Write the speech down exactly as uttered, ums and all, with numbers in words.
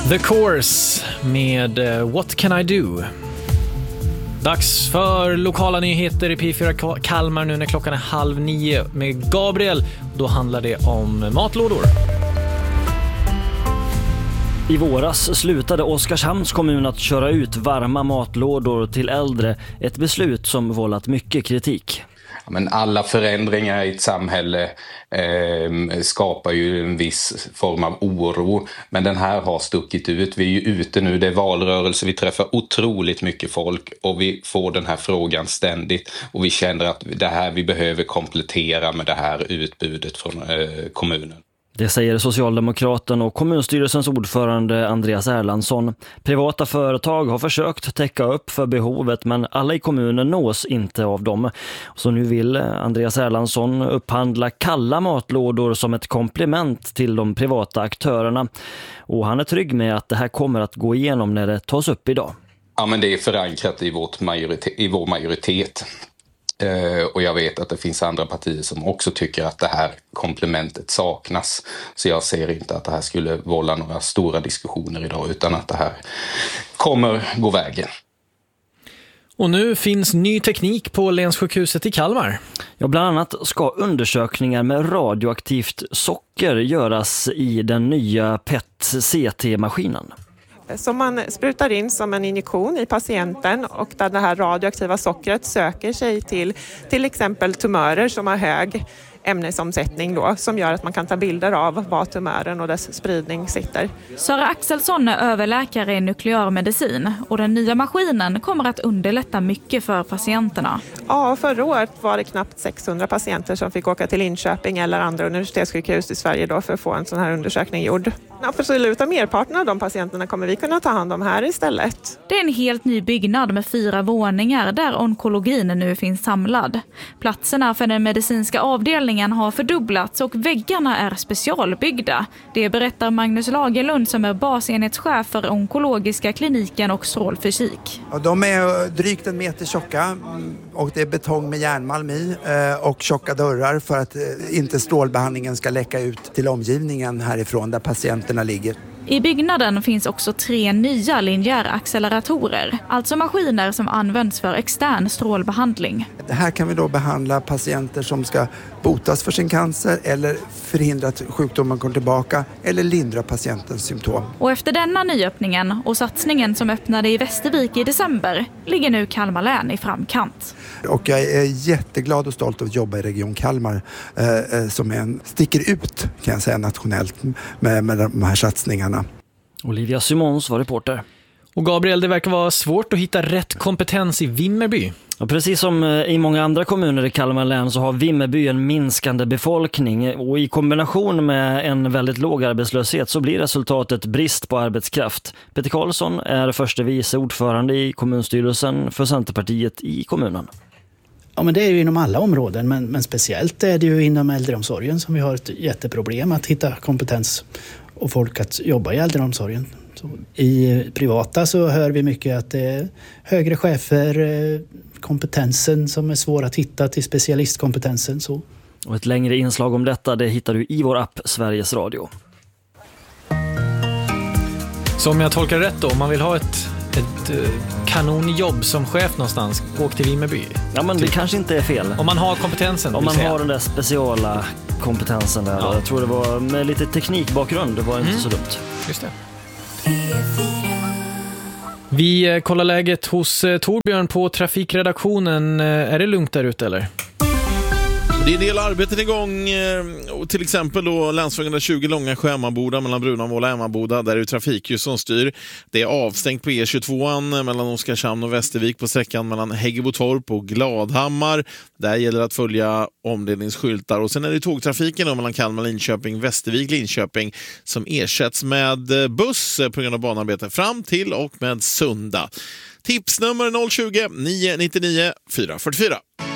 The Course med uh, What Can I Do? Dags för lokala nyheter i P fyra Kalmar nu när klockan är halv nio med Gabriel. Då handlar det om matlådor. I våras slutade Oskarshamns kommun att köra ut varma matlådor till äldre. Ett beslut som vållat mycket kritik. Men alla förändringar i ett samhälle eh, skapar ju en viss form av oro. Men den här har stuckit ut. Vi är ju ute nu, det är valrörelse, vi träffar otroligt mycket folk och vi får den här frågan ständigt. Och vi känner att det här, vi behöver komplettera med det här utbudet från eh, kommunen. Det säger Socialdemokraten och kommunstyrelsens ordförande Andreas Erlandsson. Privata företag har försökt täcka upp för behovet men alla i kommunen nås inte av dem. Så nu vill Andreas Erlandsson upphandla kalla matlådor som ett komplement till de privata aktörerna. Och han är trygg med att det här kommer att gå igenom när det tas upp idag. Ja, men det är förankrat i, vårt majoritet, i vår majoritet. Uh, och jag vet att det finns andra partier som också tycker att det här komplementet saknas. Så jag ser inte att det här skulle vålla några stora diskussioner idag utan att det här kommer gå vägen. Och nu finns ny teknik på Länssjukhuset i Kalmar. Ja, bland annat ska undersökningar med radioaktivt socker göras i den nya P E T-C T-maskinen. Som man sprutar in som en injektion i patienten och där det här radioaktiva sockret söker sig till till exempel tumörer som har hög ämnesomsättning då, som gör att man kan ta bilder av var tumören och dess spridning sitter. Sara Axelsson är överläkare i nuklearmedicin och den nya maskinen kommer att underlätta mycket för patienterna. Ja, förra året var det knappt sexhundra patienter som fick åka till Linköping eller andra universitetssjukhus i Sverige då för att få en sån här undersökning gjord. Absolut, merparten av de patienterna kommer vi kunna ta hand om här istället. Det är en helt ny byggnad med fyra våningar där onkologin nu finns samlad. Platserna för den medicinska avdelningen har fördubblats och väggarna är specialbyggda. Det berättar Magnus Lagerlund som är basenhetschef för onkologiska kliniken och strålfysik. Ja, de är drygt en meter tjocka och det är betong med järnmalm i och tjocka dörrar för att inte strålbehandlingen ska läcka ut till omgivningen härifrån där patienterna ligger. I byggnaden finns också tre nya linjäracceleratorer, alltså maskiner som används för extern strålbehandling. Det här kan vi då behandla patienter som ska botas för sin cancer eller förhindra att sjukdomen kommer tillbaka eller lindra patientens symptom. Och efter denna nyöppningen och satsningen som öppnade i Västervik i december ligger nu Kalmar län i framkant. Och jag är jätteglad och stolt att jobba i Region Kalmar eh, som en, sticker ut kan jag säga nationellt med, med de här satsningarna. Olivia Simons var reporter. Och Gabriel, det verkar vara svårt att hitta rätt kompetens i Vimmerby. Ja, precis som i många andra kommuner i Kalmar län så har Vimmerby en minskande befolkning och i kombination med en väldigt låg arbetslöshet så blir resultatet brist på arbetskraft. Peter Karlsson är förste vice ordförande i kommunstyrelsen för Centerpartiet i kommunen. Ja, men det är ju inom alla områden, men, men speciellt är det ju inom äldreomsorgen som vi har ett jätteproblem att hitta kompetens och folk att jobba i äldreomsorgen. Så i privata så hör vi mycket att det är högre chefer, kompetensen som är svår att hitta till specialistkompetensen. Så. Och ett längre inslag om detta det hittar du i vår app Sveriges Radio. Så om jag tolkar rätt då, om man vill ha ett, ett kanonjobb som chef någonstans, åk till Vimmerby. Ja, men det typ. Kanske inte är fel. Om man har kompetensen. Om man säga. har den där speciala kompetensen där. Ja. Jag tror det var med lite teknikbakgrund, det var inte mm. så dumt. Just det. Vi kollar läget hos Torbjörn på trafikredaktionen. Är det lugnt där ute eller? Det är en del arbetet igång, till exempel då länsväg tjugo Långasjö Emmaboda mellan Brunavåla och Emmaboda, där är det trafikljus som styr. Det är avstängt på E tjugotvå mellan Oskarshamn och Västervik på sträckan mellan Häggebotorp och Gladhammar. Där gäller det att följa omledningsskyltar. Och sen är det tågtrafiken då mellan Kalmar, Linköping, Västervik, Linköping som ersätts med buss på grund av banarbete fram till och med Sunda. Tipsnummer noll tjugo, nio nio nio, fyra fyra fyra.